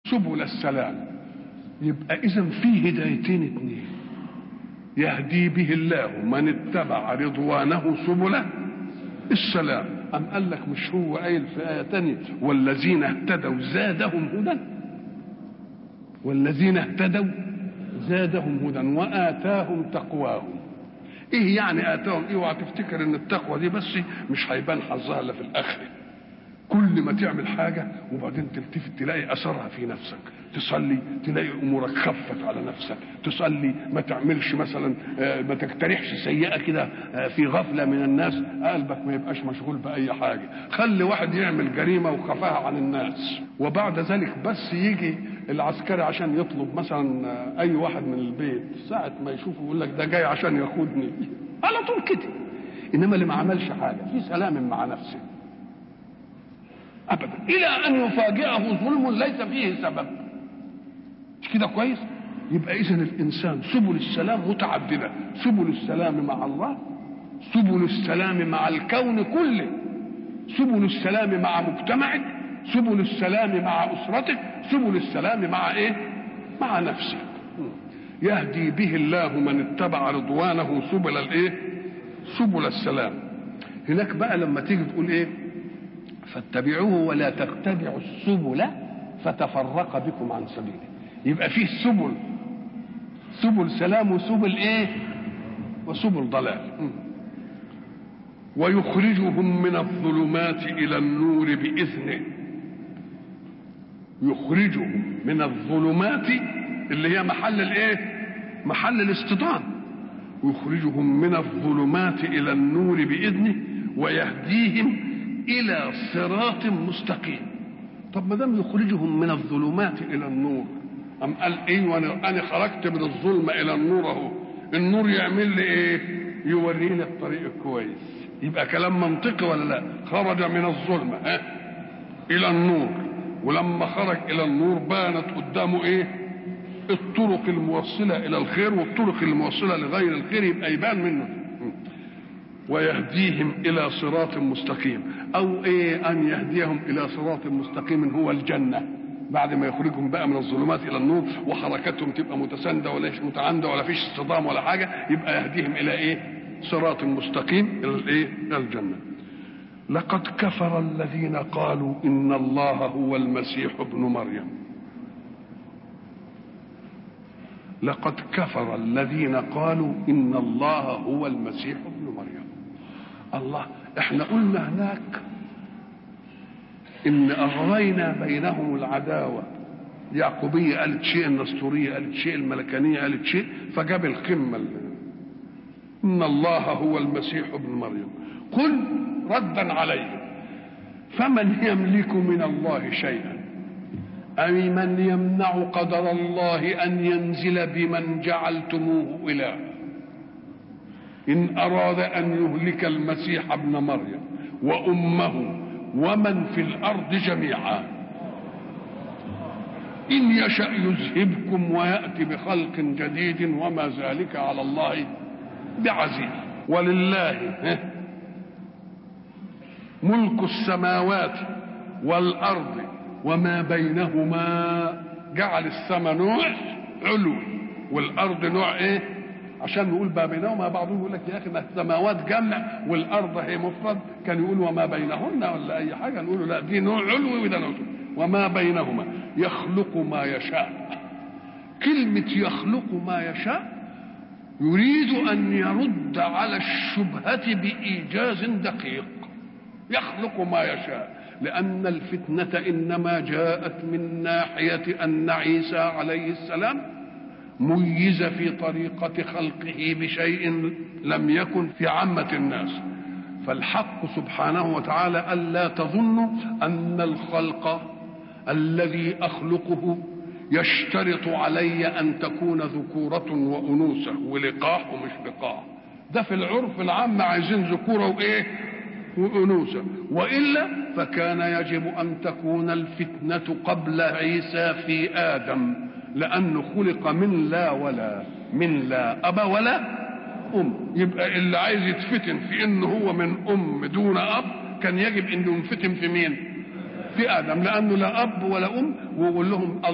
سبل السلام. يبقى إذن في هدايتين اتنين، يهدي به الله من اتبع رضوانه سبل السلام. أم قال لك مش هو قايل في آية تانية والذين اهتدوا زادهم هدى، والذين اهتدوا زادهم هدى وآتاهم تقواهم. ايه يعني آتاهم؟ اوعى تفتكر ان التقوى دي بس مش هيبان حظها الا في الآخرة. كل ما تعمل حاجة وبعدين تلتفت تلاقي أثرها في نفسك، تصلي تلاقي أمورك خفت على نفسك، تصلي ما تعملش مثلا ما تقترحش سيئة كده في غفلة من الناس، قلبك ما يبقاش مشغول بأي حاجة. خلي واحد يعمل جريمة وخفاها عن الناس، وبعد ذلك بس يجي العسكري عشان يطلب مثلا أي واحد من البيت، ساعة ما يشوفه يقول لك ده جاي عشان ياخدني على طول كده. إنما اللي ما عملش حاجة في سلام مع نفسه أبدا، إلى أن يفاجئه ظلم ليس فيه سبب. مش كده كويس؟ يبقى إذن الإنسان سبل السلام متعددة، سبل السلام مع الله، سبل السلام مع الكون كله، سبل السلام مع مجتمعك، سبل السلام مع أسرتك، سبل السلام مع إيه؟ مع نفسك. يهدي به الله من اتبع رضوانه سبل الإيه؟ سبل السلام. هناك بقى لما تيجي تقول إيه؟ فاتبعوه ولا تتبعوا السبل فتفرق بكم عن سبيله. يبقى فيه سبل، سبل سلام وسبل ايه؟ وسبل ضلال. ويخرجهم من الظلمات الى النور باذنه. يخرجهم من الظلمات اللي هي محل الايه؟ محل الاستيطان. يخرجهم من الظلمات الى النور باذنه ويهديهم الى صراط مستقيم. طب ما دام يخرجهم من الظلمات الى النور، ام قال ايه؟ وانا خرجت من الظلمه الى النور اهو، النور يعمل لي ايه؟ يوريني الطريق الكويس. يبقى كلام منطقي ولا لا؟ خرج من الظلمه الى النور، ولما خرج الى النور بانت قدامه ايه؟ الطرق الموصله الى الخير والطرق الموصله لغير الخير، يبقى يبان منه. ويهديهم الى صراط مستقيم، او ايه؟ ان يهديهم الى صراط مستقيم هو الجنه، بعد ما يخرجهم بقى من الظلمات الى النور وحركتهم تبقى متسانده ولا متعامده ولا فيش اصطدام ولا حاجه، يبقى يهديهم الى ايه؟ صراط مستقيم، الى الايه؟ الى الجنه. لقد كفر الذين قالوا ان الله هو المسيح ابن مريم. لقد كفر الذين قالوا ان الله هو المسيح ابن مريم. الله، احنا قلنا هناك ان اغرينا بينهم العداوه، اليعقوبيه قالت شيء، النسطوريه قالت شيء، الملكانيه قالت شيء، فجاب القمه ان الله هو المسيح ابن مريم. قل ردا عليه فمن يملك من الله شيئا، أي من يمنع قدر الله أن ينزل بمن جعلتموه إله، إن أراد أن يهلك المسيح ابن مريم وأمه ومن في الأرض جميعا إن يشأ يذهبكم ويأتي بخلق جديد وما ذلك على الله بعزيز. ولله ملك السماوات والأرض وما بينهما. جعل السماء نوع علوي والأرض نوع إيه؟ عشان نقول ما بينهما. بعضهم يقول لك يا أخي السماوات جمع والأرض هي مفرد، كان يقول وما بينهن ولا أي حاجة، نقول لا دي نوع علوي وده نوع وما بينهما. يخلق ما يشاء. كلمة يخلق ما يشاء يريد أن يرد على الشبهة بإيجاز دقيق. يخلق ما يشاء لأن الفتنة إنما جاءت من ناحية أن عيسى عليه السلام ميز في طريقة خلقه بشيء لم يكن في عامة الناس. فالحق سبحانه وتعالى ألا تظنوا أن الخلق الذي أخلقه يشترط علي أن تكون ذكورة وأنوثة ولقاح ومش لقاح. ده في العرف العام عايزين ذكورة وإيه؟ وأنوثة، وإلا فكان يجب أن تكون الفتنة قبل عيسى في آدم، لأنه خلق من لا ولا، من لا أب ولا أم. يبقى اللي عايز يتفتن في إنه هو من أم دون أب كان يجب إنه ينفتن في مين؟ في آدم، لأنه لا أب ولا أم. ويقول لهم